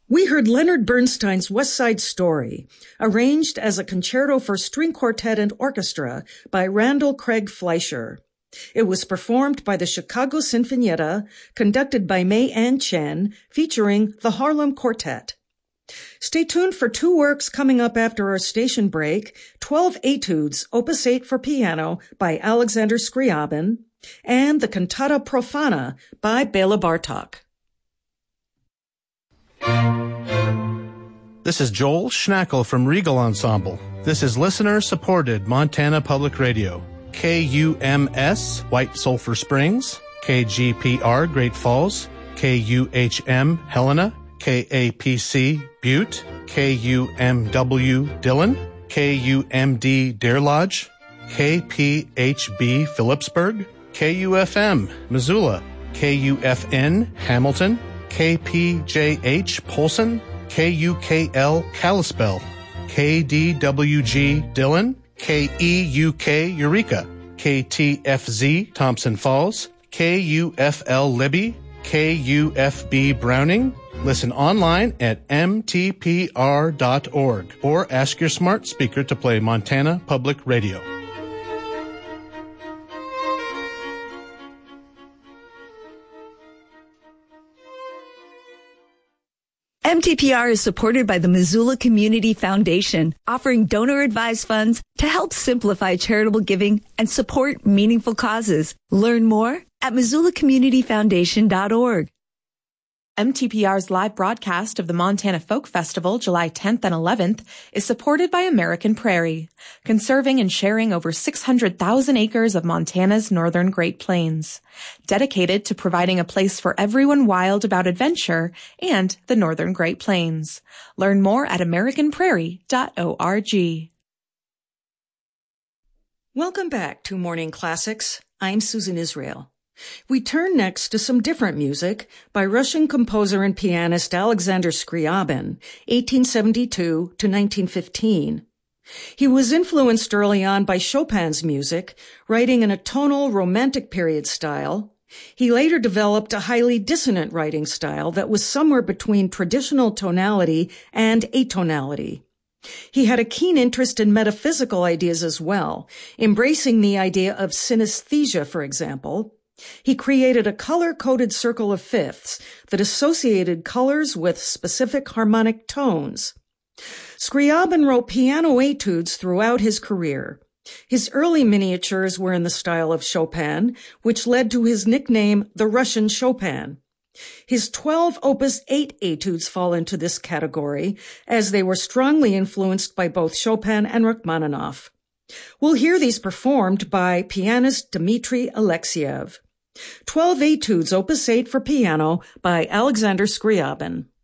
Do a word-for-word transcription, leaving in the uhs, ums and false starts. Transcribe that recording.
We heard Leonard Bernstein's West Side Story, arranged as a concerto for string quartet and orchestra by Randall Craig Fleischer. It was performed by the Chicago Sinfonietta, conducted by May Ann Chen, featuring the Harlem Quartet. Stay tuned for two works coming up after our station break, twelve Etudes, Opus eight for piano by Alexander Scriabin, and the Cantata Profana by Bela Bartok. This is Joel Schnackle from Regal Ensemble. This is listener-supported Montana Public Radio. K U M S, White Sulphur Springs, K G P R, Great Falls, K U H M, Helena, K A P C, Butte, K U M W, Dillon, K U M D, Deer Lodge, K P H B, Phillipsburg, K U F M, Missoula, K U F N, Hamilton, K P J H, Polson, K U K L, Kalispell, K D W G, Dillon, K E U K, Eureka, K T F Z, Thompson Falls, K U F L, Libby, K U F B, Browning. Listen online at M T P R dot org or ask your smart speaker to play Montana Public Radio. M T P R is supported by the Missoula Community Foundation, offering donor-advised funds to help simplify charitable giving and support meaningful causes. Learn more at missoula community foundation dot org. M T P R's live broadcast of the Montana Folk Festival, July tenth and eleventh, is supported by American Prairie, conserving and sharing over six hundred thousand acres of Montana's northern Great Plains, dedicated to providing a place for everyone wild about adventure and the northern Great Plains. Learn more at american prairie dot org. Welcome back to Morning Classics. I'm Susan Israel. We turn next to some different music by Russian composer and pianist Alexander Scriabin, eighteen seventy-two to nineteen fifteen. He was influenced early on by Chopin's music, writing in a tonal, romantic period style. He later developed a highly dissonant writing style that was somewhere between traditional tonality and atonality. He had a keen interest in metaphysical ideas as well, embracing the idea of synesthesia, for example. He created a color-coded circle of fifths that associated colors with specific harmonic tones. Scriabin wrote piano etudes throughout his career. His early miniatures were in the style of Chopin, which led to his nickname, the Russian Chopin. His twelve Opus eight etudes fall into this category, as they were strongly influenced by both Chopin and Rachmaninoff. We'll hear these performed by pianist Dmitry Alexiev. twelve Etudes, Opus eight for piano by Alexander Scriabin.